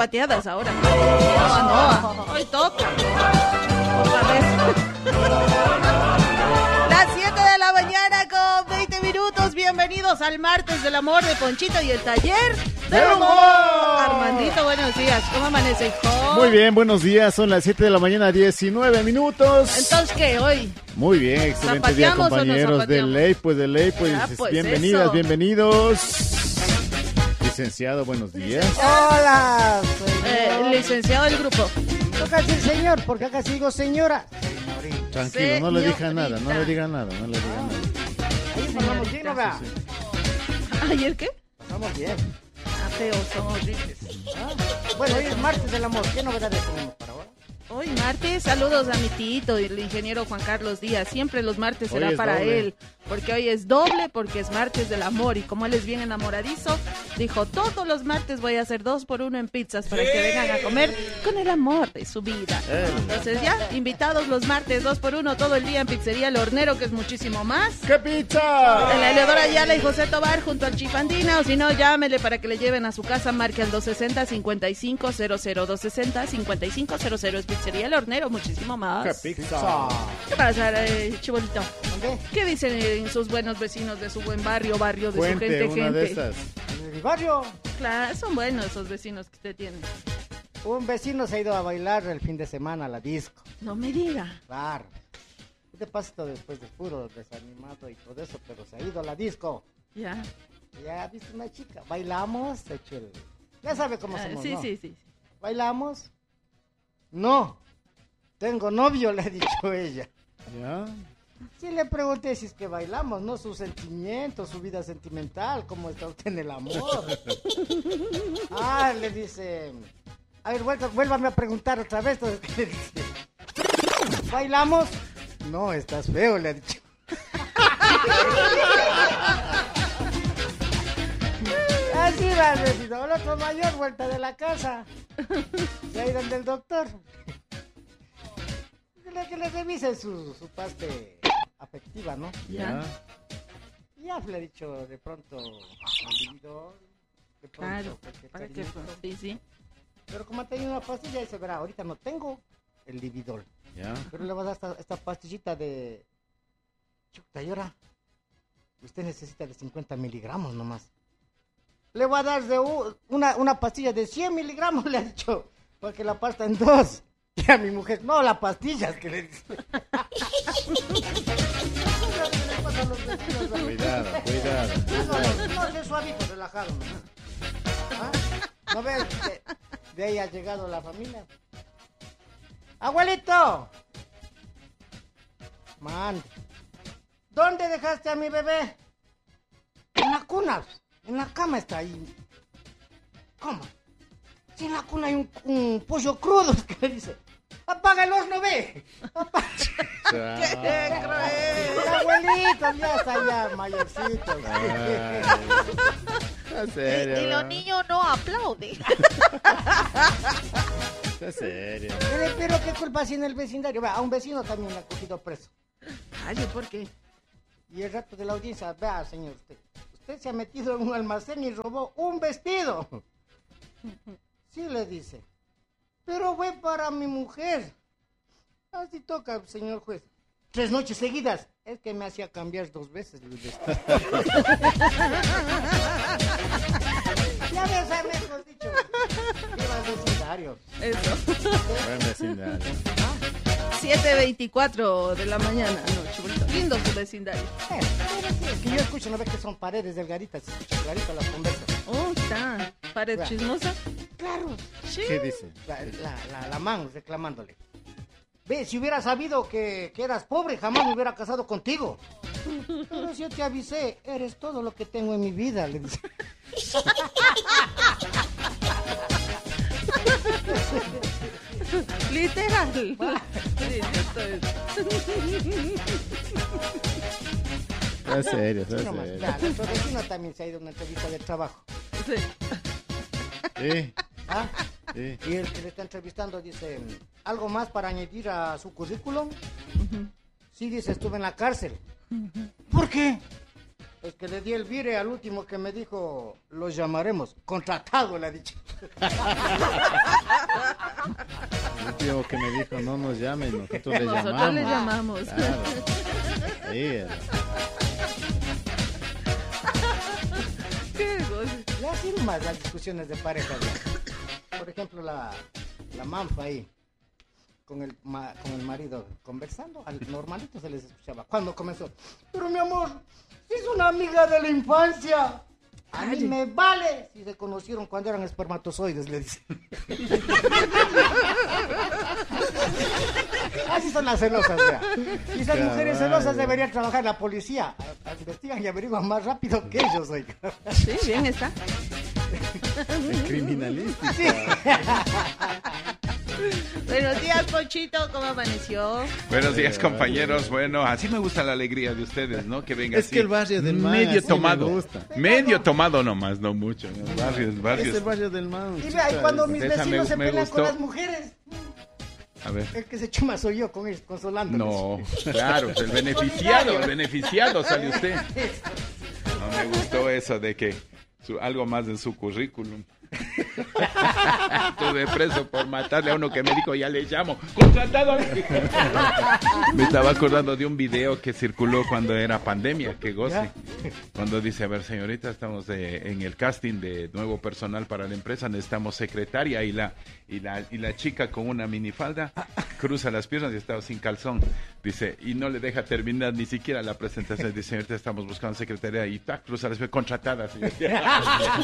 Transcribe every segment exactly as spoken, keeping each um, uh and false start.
pateadas ahora. No, no, hoy toca. Otra vez. Las siete de la mañana con veinte minutos. Bienvenidos al martes del amor de Ponchito y el taller del humor. Armandito, buenos días. ¿Cómo amanece, hijo? Muy bien, buenos días. Son las siete de la mañana, diecinueve minutos. Entonces, ¿qué hoy? Muy bien, excelente día, compañeros de ley, pues de ley, pues, ah, pues bienvenidas, eso. bienvenidos. Licenciado, buenos días. Hola, Eh, licenciado del grupo. toca decir señor, porque acá sigo señora. Señorita. Tranquilo, no le diga Señorita. nada, no le diga nada, no le diga nada. Ahí pasamos bien, ¿no, vea? ¿Ayer qué? Pasamos bien. Ah, feos, son horribles. ¿Ah? Bueno, hoy es martes del amor. ¿Qué novedades tenemos para ahora? Hoy martes, saludos a mi tito, el ingeniero Juan Carlos Díaz. Siempre los martes Hoy será es para doble. él, porque hoy es doble, porque es martes del amor. Y como él es bien enamoradizo, dijo, todos los martes voy a hacer dos por uno en pizzas para que vengan a comer con el amor de su vida. Eh. Entonces ya, invitados los martes, dos por uno todo el día en Pizzería El Hornero, que es muchísimo más. ¡Qué pizza! En la Eleodora Ayala y José Tobar junto al Chifandina, o si no, llámele para que le lleven a su casa, marque al dos sesenta, cincuenta y cinco cero cero, dos sesenta, cincuenta y cinco cero cero, es Pizzería El Hornero, muchísimo más. ¡Qué pizza! ¿Qué pasa, eh, Chibolito? ¿Dónde? ¿Qué dicen eh, sus buenos vecinos de su buen barrio, barrio, de Cuente su gente, una gente? de estas. En mi barrio, Claro, son buenos esos vecinos que usted tiene. un vecino se ha ido a bailar el fin de semana a la disco. No me diga. Claro. ¿Qué te pasa esto después de puro desanimado y todo eso? Pero se ha ido a la disco. Ya. Ya viste una chica. Bailamos, hecho el... Ya sabe cómo Ah, somos, sí, ¿no? sí, sí, sí. Bailamos. No. Tengo novio, le ha dicho ella. ¿Ya? Sí, le pregunté si es que bailamos, ¿no? Sus sentimientos, su vida sentimental, cómo está usted en el amor. Ah, le dice... A ver, vuelva, vuélvame a preguntar otra vez. Entonces, ¿qué le dice? ¿Bailamos? No, estás feo, le ha dicho. Así va el vecino. El otro mayor, vuelta de la casa. Y ahí donde el doctor. Que le, que le revise su, su parte afectiva, ¿no? ¿Ya? Y ya le he dicho de pronto al vividor, de pronto, Claro, cualquier para que... cariñito. Sí, sí. Pero como ha tenido una pastilla, y se verá, ahorita no tengo el lividol. ¿Ya? Pero le voy a dar esta, esta pastillita de... Chuta, y ahora, usted necesita de cincuenta miligramos nomás. Le voy a dar de u- una, una pastilla de cien miligramos, le ha dicho, porque la pasta en dos. Y a mi mujer, no, la pastilla, es que le dice. Cuidado, cuidado. No, no, no, de suavito, relajado. ¿No, ¿Ah? ¿No ves? De, de ahí ha llegado la familia. ¡Abuelito! Man, ¿dónde dejaste a mi bebé? En la cuna, en la cama está ahí. ¿Cómo? Si en la cuna hay un, un pollo crudo, ¿qué le dice? ¡Apaga el horno, ve! ¡Apaga! ¡Qué cruel! Abuelito, ya está ya, mayorcito. ¿En serio? Y los niños no aplauden. ¿En serio? Pero, pero qué culpa tiene el vecindario. Vea, a un vecino también le ha cogido preso. Ay, ¿por qué? Y el rato de la audiencia, vea, señor, usted, usted se ha metido en un almacén y robó un vestido. Sí, le dice. Pero fue para mi mujer. Así toca, señor juez. Tres noches seguidas. Es que me hacía cambiar dos veces el vestido. Ya ves, a mejor dicho. Viva el vecindario. Eso. Buen vecindario. siete veinticuatro de la mañana. No, Chibolito. Lindo su vecindario. Eh, pero sí, es que yo escucho, ¿no ves que son paredes delgaditas? Se escucha clarito las conversas. Oh, está. Pared Vea. chismosa. Claro. Sí. ¿Qué dice? La, la, la, la man reclamándole. Ve, si hubiera sabido que, que eras pobre, jamás me hubiera casado contigo. Pero si yo te avisé, eres todo lo que tengo en mi vida, le dice. Literal. Sí, esto es. Es serio, es Sí, nomás. serio. Ya, nuestro vecino también se ha ido a una entrevista de trabajo. Sí. Sí, ¿Ah? sí. Y el que le está entrevistando dice, ¿algo más para añadir a su currículum? Sí, dice, estuve en la cárcel. ¿Por qué? Es que le di el vire al último que me dijo, los llamaremos. Contratado, le ha dicho. El tío que me dijo, no nos llamen, nosotros le Nosotros llamamos. le llamamos. Claro. Sí, era. Qué gozo. Ya así más las discusiones de pareja. ¿No? Por ejemplo, la, la manfa ahí, con el, ma, con el marido conversando, al normalito se les escuchaba. Cuando comenzó, pero mi amor, si es una amiga de la infancia, a mí me vale si se conocieron cuando eran espermatozoides, le dicen. Así son las celosas, vea. Y esas Caray. mujeres celosas deberían trabajar en la policía. A- a- Investigan y averiguan más rápido que ellos, oiga. Sí, bien está. Es criminalística. Sí. Buenos días, Ponchito, ¿cómo amaneció? Buenos días, compañeros. Bueno, así me gusta la alegría de ustedes, ¿no? Que venga Es así. que el barrio del Man, medio así tomado. me gusta. Medio tomado nomás, no mucho. El barrio, el barrio. Es el barrio del Man. Y vea, y cuando mis Esa me- vecinos se me pelean gustó. con las mujeres, A ver. el que se chuma soy yo con ellos, consolándoles. No, claro, el beneficiado, el beneficiado sale usted. No me gustó eso de que su, algo más en su currículum. Estuve preso por matarle a uno que me dijo, ya le llamo, contratado. Me estaba acordando de un video que circuló cuando era pandemia, que goce. Cuando dice, a ver, señorita, estamos de- en el casting de nuevo personal para la empresa, necesitamos secretaria, y la y la y la chica con una minifalda cruza las piernas y estaba sin calzón. Dice, y no le deja terminar ni siquiera la presentación. Dice, señorita, estamos buscando secretaria, y ta, cruza las piernas, contratada, señorita.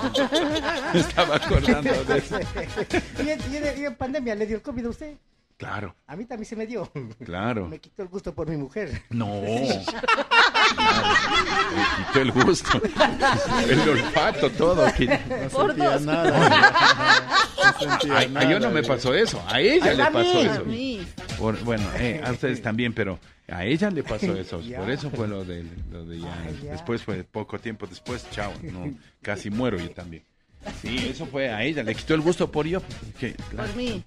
Me estaba acordando de eso. ¿Y en, y en- y en pandemia le dio el COVID a usted? Claro, A mí también se me dio. claro. Me quitó el gusto por mi mujer. No. Claro. Me quitó el gusto. El olfato, todo. Que- No Por sentía dos. nada. No sentía A, a nada. yo no me pasó eso, a ella Ay, le a pasó mí. A eso. mí. Por- bueno, eh, a ustedes también, pero a ella le pasó eso. Ya. Por eso fue lo de, lo de ya. Ay, ya. Después fue poco tiempo después, chao. No, casi muero yo también. Sí, eso fue a ella. Le quitó el gusto por yo. Que, Por mí.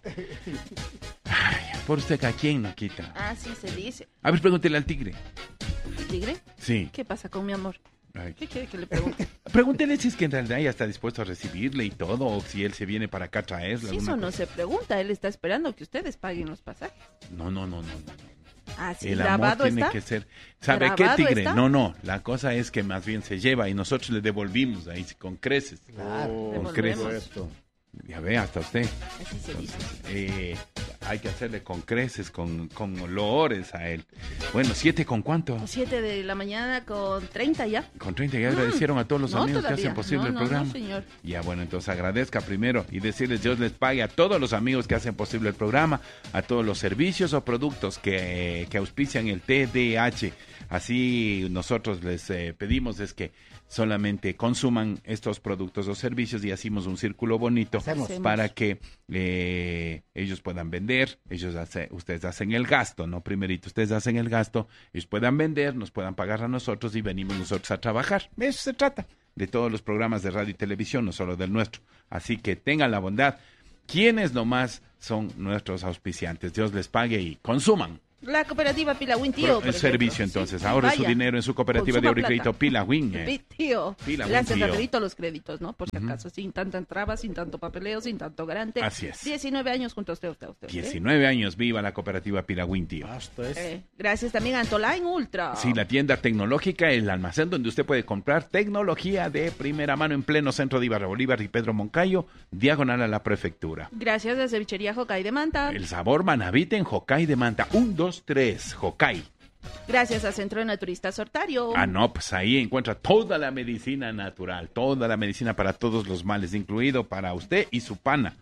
por usted, ¿a quién no quita? Ah, sí se dice. A ver, pregúntele al tigre. ¿Tigre? Sí. ¿Qué pasa con mi amor? Ay. ¿Qué quiere que le pregunte? Pregúntele si es que en realidad ella está dispuesto a recibirle y todo, o si él se viene para acá a traerle. Si alguna eso no cosa. se pregunta, él está esperando que ustedes paguen los pasajes. No, no, no, no, no. no. Ah, sí, El amor grabado tiene está. que ser. ¿Sabe qué, ¿Grabado tigre? está? No, no. La cosa es que más bien se lleva y nosotros le devolvimos ahí con creces. Claro. Oh, Con por creces. supuesto. Ya ve, hasta usted. Así se dice. Eh, hay que hacerle con creces, con, con loores a él. Bueno, ¿siete con cuánto? Siete de la mañana con treinta ya. Con treinta ya agradecieron a todos los No, amigos todavía. que hacen posible No, el no, programa. no, señor. Ya, bueno, entonces agradezca primero y decirles Dios les pague a todos los amigos que hacen posible el programa, a todos los servicios o productos que, que auspician el T D A H. Así nosotros les eh, pedimos es que solamente consuman estos productos o servicios y hacemos un círculo bonito Hacemos. para que eh, ellos puedan vender, ellos hace, ustedes hacen el gasto, ¿no? Primerito ustedes hacen el gasto, ellos puedan vender, nos puedan pagar a nosotros y venimos nosotros a trabajar. De eso se trata, de todos los programas de radio y televisión, no solo del nuestro. Así que tengan la bondad. ¿Quiénes nomás son nuestros auspiciantes? Dios les pague y consuman. La cooperativa Pilawin, tío. Pro- por el ejemplo. servicio entonces. Sí, Ahorre su vaya. dinero en su cooperativa Consuma de ahorro y crédito plata. Pilawin. eh. Pi- Tío, Pilawin, le hace tío. rapidito a los créditos, ¿no? Por si acaso, sin tanta traba, sin tanto papeleo, sin tanto garante. Así es. diecinueve años junto a usted, usted, usted. ¿eh? diecinueve años, viva la cooperativa Pilawin, tío. Basta es. Eh, gracias también a Antoline Ultra. Sí, la tienda tecnológica, el almacén donde usted puede comprar tecnología de primera mano en pleno centro de Ibarra Bolívar y Pedro Moncayo, diagonal a la prefectura. Gracias a Cevichería Jocay de Manta. El sabor manavita en Jocay de Manta. Un, dos, tres, Jocay. Gracias a Centro de Naturistas Sortario. Ah, no, pues ahí encuentra toda la medicina natural, toda la medicina para todos los males, incluido para usted y su pana.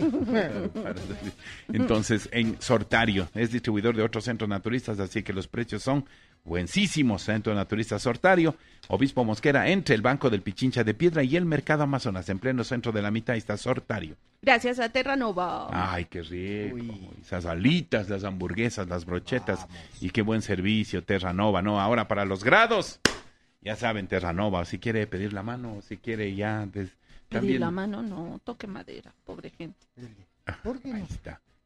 Entonces, en Sortario, es distribuidor de otros centros naturistas, así que los precios son buenísimos. Centro Naturista Sortario, Obispo Mosquera, entre el Banco del Pichincha de Piedra y el Mercado Amazonas, en pleno centro de la mitad está Sortario. Gracias a Terranova. Ay, qué rico. Esas alitas, las hamburguesas, las brochetas. Y qué buen servicio, Terranova, ¿no? Ahora para los grados, ya saben, Terranova. Si quiere pedir la mano, si quiere ya... des- Pedir también... la mano, no, toque madera, pobre gente. ¿Por qué Ahí no? está.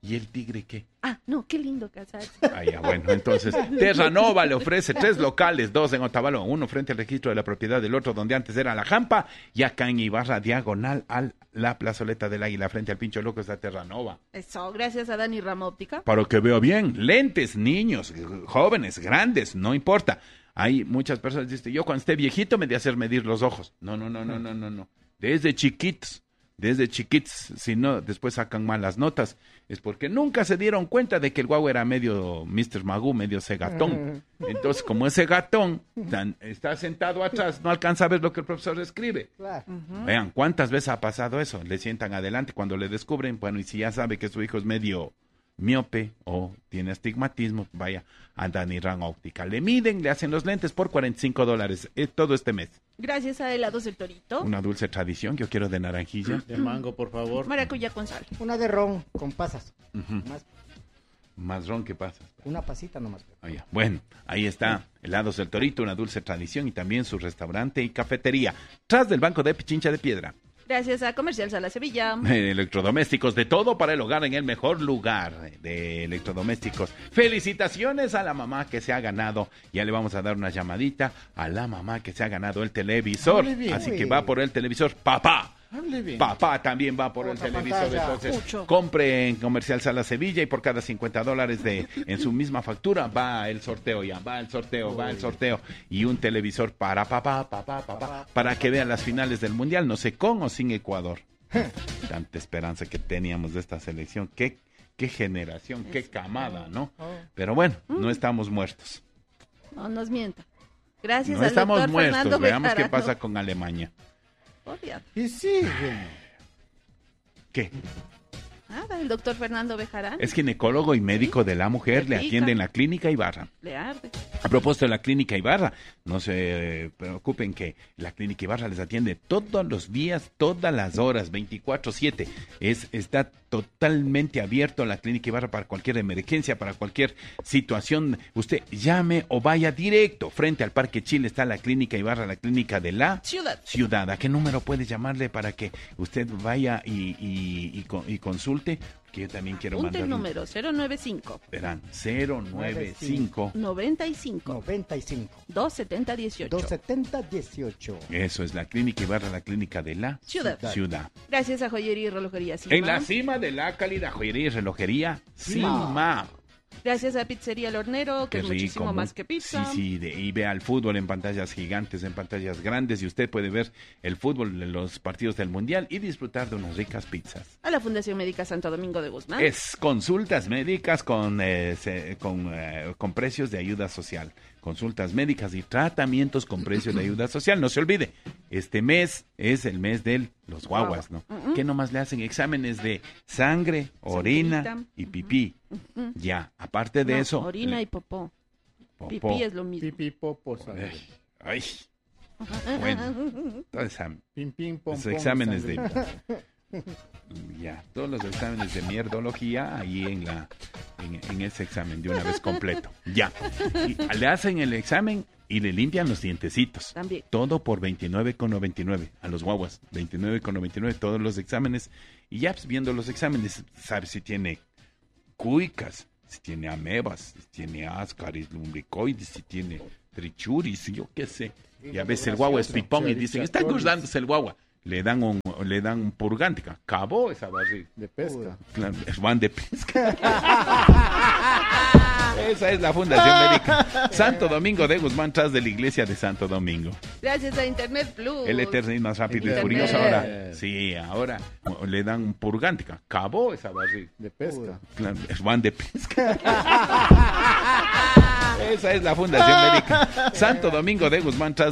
¿Y el tigre qué? Ah, no, qué lindo casarse. Ah, ya, bueno, entonces, Terranova le ofrece tres locales, dos en Otavalo, uno frente al registro de la propiedad del otro donde antes era La Jampa, y acá en Ibarra, diagonal a la plazoleta del Águila, frente al Pincho Loco está Terranova. Eso, gracias a Dani Rama Óptica. Para que veo bien, lentes, niños, jóvenes, grandes, no importa. Hay muchas personas que dicen, yo cuando esté viejito me de hacer medir los ojos. No, no, no, no, no, no, no. Desde chiquitos. Desde chiquitos, si no, después sacan malas notas, es porque nunca se dieron cuenta de que el guau era medio mister Magoo, medio cegatón. Entonces, como ese gatón tan, está sentado atrás, no alcanza a ver lo que el profesor escribe. Claro. Uh-huh. Vean, ¿cuántas veces ha pasado eso? Le sientan adelante cuando le descubren, bueno, y si ya sabe que su hijo es medio miope o tiene astigmatismo, vaya a Dani Rama Óptica. Le miden, le hacen los lentes por cuarenta y cinco dólares eh, todo este mes. Gracias a Helados del Torito. Una dulce tradición que yo quiero de naranjilla. De mango, por favor. Maracuyá con sal. Una de ron con pasas. Uh-huh. Más, Más ron que pasa. una pasita nomás. Ah, ya. Bueno, ahí está, Helados del Torito, una dulce tradición y también su restaurante y cafetería, tras del Banco de Pichincha de Piedra. Gracias a Comercial Sala Sevilla. Eh, electrodomésticos, de todo para el hogar en el mejor lugar de electrodomésticos. Felicitaciones a la mamá que se ha ganado, ya le vamos a dar una llamadita a la mamá que se ha ganado el televisor, Hable bien. así que va por el televisor, papá. Hable bien. Papá también va por Otra el televisor, pantalla. entonces Mucho. compre en Comercial Sala Sevilla y por cada cincuenta dólares de en su misma factura va el sorteo ya, va el sorteo, va el sorteo y un televisor para papá, papá, papá, para que vean las finales del Mundial, no sé con o sin Ecuador. Tanta esperanza que teníamos de esta selección, qué, qué generación, qué camada, ¿no? Pero bueno, no estamos muertos. No nos mienta. Gracias No al estamos doctor muertos, Fernando veamos qué Bejarano. pasa con Alemania. Obvio. Y sigue. ¿Qué? Nada, el doctor Fernando Bejarano. Es ginecólogo y médico de la mujer, le Le pica. atiende en la clínica Ibarra. Le arde. A propósito de la Clínica Ibarra, no se preocupen que la Clínica Ibarra les atiende todos los días, todas las horas, veinticuatro siete. Es, está totalmente abierto la Clínica Ibarra para cualquier emergencia, para cualquier situación. Usted llame o vaya directo. Frente al Parque Chile está la Clínica Ibarra, la clínica de la Ciudad. ciudad. ¿A qué número puede llamarle para que usted vaya y, y, y, con- y consulte? Que yo también quiero Apunte mandar el un- número cero nueve cinco Verán, cero nueve cinco. noventa y cinco noventa y cinco. dos setenta dieciocho. doscientos setenta dieciocho. Eso es la Clínica Ibarra, la clínica de la Ciudad. ciudad. Gracias a Joyería y Relojería Sima. En la cima de la calidad, joyería y relojería, Sima. Sima. Gracias a Pizzería El Hornero, que Qué es muchísimo rico, más mu- que pizza. Sí, sí, de, y ve al fútbol en pantallas gigantes, en pantallas grandes, y usted puede ver el fútbol de los partidos del Mundial y disfrutar de unas ricas pizzas. A la Fundación Médica Santo Domingo de Guzmán. Es consultas médicas con, eh, se- con, eh, con precios de ayuda social. Consultas médicas y tratamientos con precios de ayuda social. No se olvide, este mes es el mes de los guaguas, ¿no? Ujú. Que nomás le hacen exámenes de sangre, orina Sangrita. y pipí. Ya, aparte de No, eso... orina eh, y popó. popó. Pipí es lo mismo. Pipi, popo, sangre. Ay, ay, bueno, todo esa- Pim, pim, pom, esos pom, exámenes de... sangre. Ya, todos los exámenes de mierdología ahí en la en, en ese examen de una vez completo. Ya. Y le hacen el examen y le limpian los dientecitos. También. Todo por veintinueve con noventa y nueve a los guaguas. veintinueve con noventa y nueve todos los exámenes. Y ya pues, viendo los exámenes, sabe si tiene cuicas, si tiene amebas, si tiene ascaris lumbricoides, si tiene trichuris, yo qué sé. Y a veces el guagua es pipón y dicen, está engordándose el guagua. Le dan un, le dan un purgante. Acabó esa barriga. De pesca. Claro, van de pesca. Esa es la Fundación Médica Santo Domingo de Guzmán, tras de la iglesia de Santo Domingo. Gracias a Internet Plus. El eterno y más rápido y Internet. furioso ahora. Sí, ahora le dan un purgante. Acabó esa barriga. De pesca. Claro, van de pesca. Esa es la Fundación Médica Santo Domingo de Guzmán, tras